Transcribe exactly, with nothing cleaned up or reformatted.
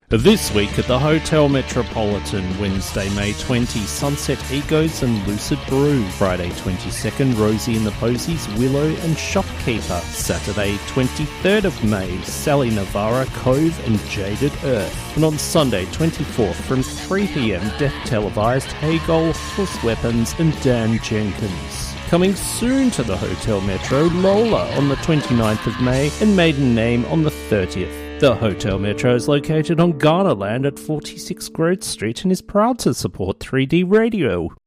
This week at the Hotel Metropolitan, Wednesday, May twentieth, Sunset Egos and Lucid Brew. Friday twenty-second, Rosie and the Posies, Willow and Shopkeeper. Saturday twenty-third of May, Sally Navarra, Cove and Jaded Earth. And on Sunday twenty-fourth from three p.m, Death Televised, Haygol, Horse Weapons and Dan Jenkins. Coming soon to the Hotel Metro, Lola on the twenty-ninth of May and Maiden Name on the thirtieth. The Hotel Metro is located on Ghana land at forty-six Grove Street and is proud to support three D Radio.